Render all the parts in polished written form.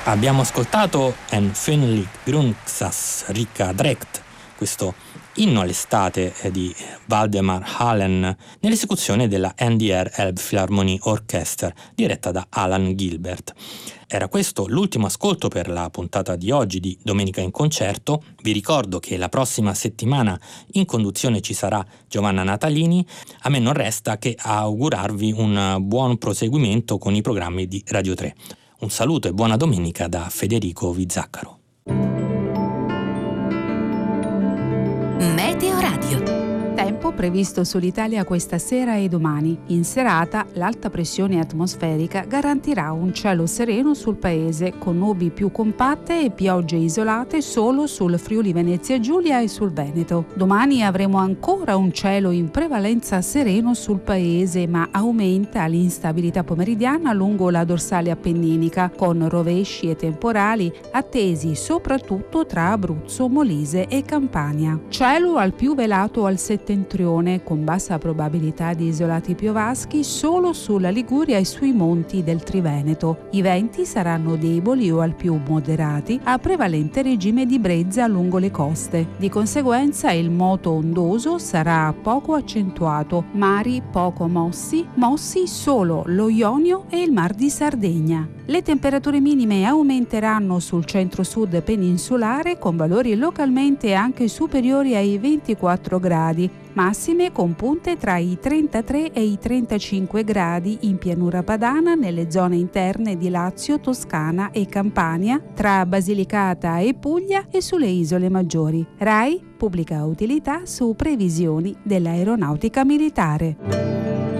Abbiamo ascoltato En Fenlik Grundsatz Rika Drecht, questo inno all'estate di Waldemar Halen nell'esecuzione della NDR Elbphilharmonie Orchester diretta da Alan Gilbert. Era questo l'ultimo ascolto per la puntata di oggi di Domenica in Concerto. Vi ricordo che la prossima settimana in conduzione ci sarà Giovanna Natalini. A me non resta che augurarvi un buon proseguimento con i programmi di Radio 3. Un saluto e buona domenica da Federico Vizzaccaro. Meteo Radio. Tempo previsto sull'Italia questa sera e domani. In serata l'alta pressione atmosferica garantirà un cielo sereno sul paese con nubi più compatte e piogge isolate solo sul Friuli Venezia Giulia e sul Veneto. Domani avremo ancora un cielo in prevalenza sereno sul paese, ma aumenta l'instabilità pomeridiana lungo la dorsale appenninica con rovesci e temporali attesi soprattutto tra Abruzzo, Molise e Campania. Cielo al più velato al settentrione con bassa probabilità di isolati piovaschi solo sulla Liguria e sui monti del Triveneto. I venti saranno deboli o al più moderati a prevalente regime di brezza lungo le coste. Di conseguenza il moto ondoso sarà poco accentuato, mari poco mossi solo lo Ionio e il Mar di Sardegna. Le temperature minime aumenteranno sul centro-sud peninsulare con valori localmente anche superiori ai 24 gradi, massime con punte tra i 33 e i 35 gradi in pianura padana nelle zone interne di Lazio, Toscana e Campania, tra Basilicata e Puglia e sulle isole maggiori. RAI pubblica utilità su previsioni dell'aeronautica militare.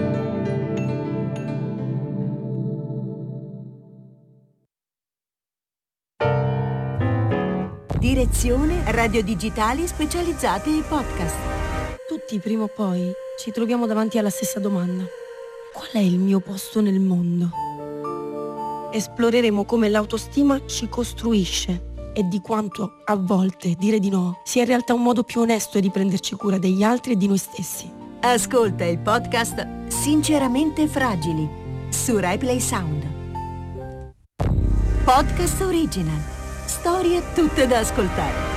Direzione Radio Digitali Specializzate e Podcast. Tutti prima o poi ci troviamo davanti alla stessa domanda. Qual è il mio posto nel mondo? Esploreremo come l'autostima ci costruisce e di quanto a volte dire di no sia in realtà un modo più onesto di prenderci cura degli altri e di noi stessi. Ascolta il podcast Sinceramente Fragili su RaiPlay Sound. Podcast Original. Storie tutte da ascoltare.